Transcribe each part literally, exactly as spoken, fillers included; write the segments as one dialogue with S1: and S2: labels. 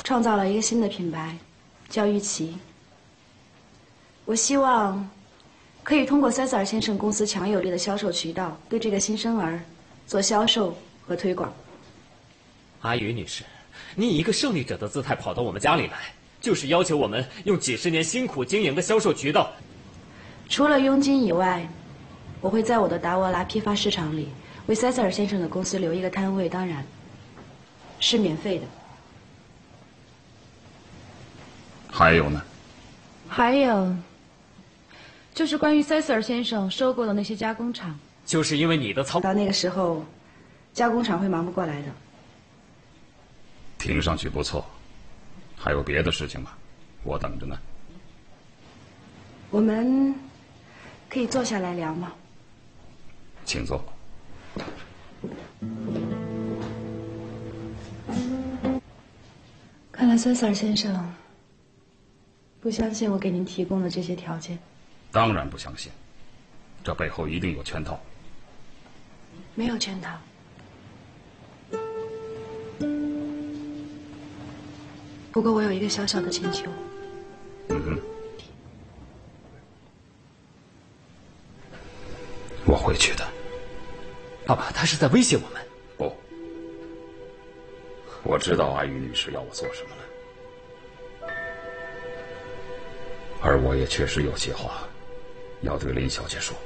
S1: 创造了一个新的品牌，叫玉琪。我希望可以通过塞瑟尔先生公司强有力的销售渠道，对这个新生儿做销售和推广。
S2: 阿宇女士，你以一个胜利者的姿态跑到我们家里来，就是要求我们用几十年辛苦经营的销售渠道。
S1: 除了佣金以外，我会在我的达沃拉批发市场里为塞瑟尔先生的公司留一个摊位，当然是免费的。
S3: 还有呢？
S1: 还有，就是关于塞瑟尔先生收购的那些加工厂，
S2: 就是因为你的操，
S1: 到那个时候，加工厂会忙不过来的。
S3: 听上去不错，还有别的事情吗？我等着呢。
S1: 我们可以坐下来聊吗？
S3: 请坐。
S1: 看来塞瑟尔先生不相信我给您提供的这些条件。
S3: 当然不相信，这背后一定有圈套。
S1: 没有圈套。不过我有一个小小的请求。
S3: 嗯哼。我会去的。
S2: 爸爸，他是在威胁我们。
S3: 不，我知道阿玉女士要我做什么了，而我也确实有些话要对林小姐说。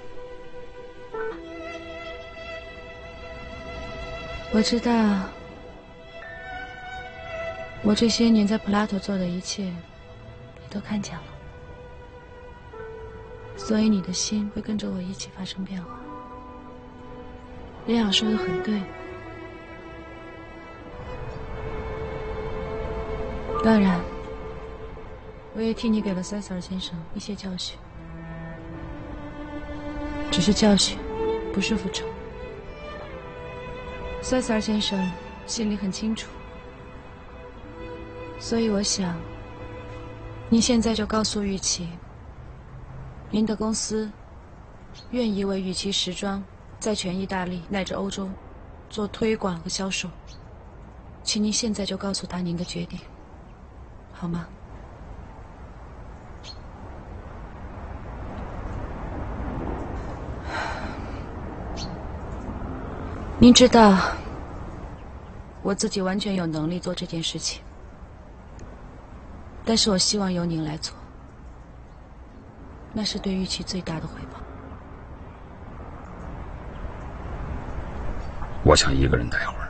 S1: 我知道，我这些年在普拉托做的一切，你都看见了，所以你的心会跟着我一起发生变化。林雅说的很对，当然，我也替你给了塞瑟尔先生一些教训，只是教训，不是复仇。塞瑟尔先生心里很清楚，所以我想，您现在就告诉玉琪，您的公司愿意为玉琪时装在全意大利乃至欧洲做推广和销售，请您现在就告诉他您的决定，好吗？您知道，我自己完全有能力做这件事情，但是我希望由您来做，那是对玉琪最大的回报。
S3: 我想一个人待会儿。